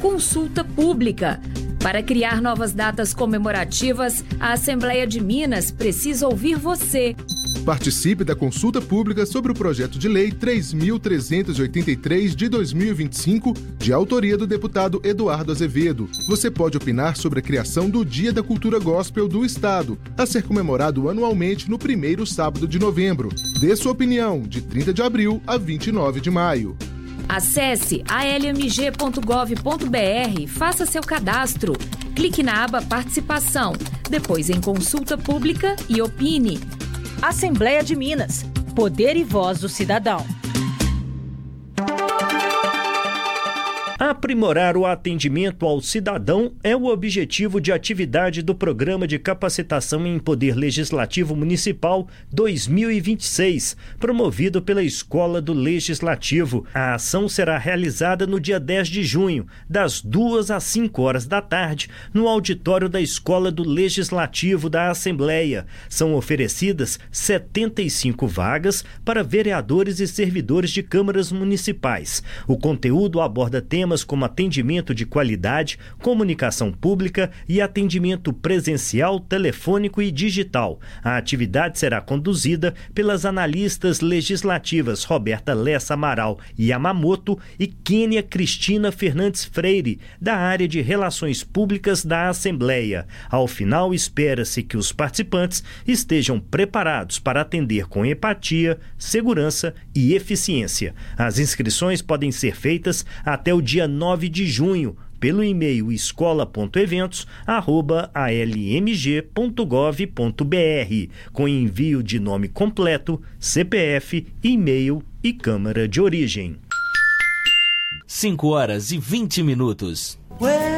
consulta pública. Para criar novas datas comemorativas, a Assembleia de Minas precisa ouvir você. Participe da consulta pública sobre o projeto de lei 3.383 de 2025, de autoria do deputado Eduardo Azevedo. Você pode opinar sobre a criação do Dia da Cultura Gospel do Estado, a ser comemorado anualmente no primeiro sábado de novembro. Dê sua opinião, de 30 de abril a 29 de maio. Acesse almg.gov.br e faça seu cadastro. Clique na aba Participação, depois em Consulta Pública e opine. Assembleia de Minas. Poder e voz do cidadão. Aprimorar o atendimento ao cidadão é o objetivo de atividade do Programa de Capacitação em Poder Legislativo Municipal 2026, promovido pela Escola do Legislativo. A ação será realizada no dia 10 de junho, das 2 às 5 horas da tarde, no auditório da Escola do Legislativo da Assembleia. São oferecidas 75 vagas para vereadores e servidores de câmaras municipais. O conteúdo aborda temas como atendimento de qualidade, comunicação pública e atendimento presencial, telefônico e digital. A atividade será conduzida pelas analistas legislativas Roberta Lessa Amaral Yamamoto e Kênia Cristina Fernandes Freire, da área de Relações Públicas da Assembleia. Ao final, espera-se que os participantes estejam preparados para atender com empatia, segurança e eficiência. As inscrições podem ser feitas até o dia 9 de junho, pelo e-mail escola.eventos@almg.gov.br, com envio de nome completo, CPF, e-mail e câmara de origem. 5 horas e 20 minutos.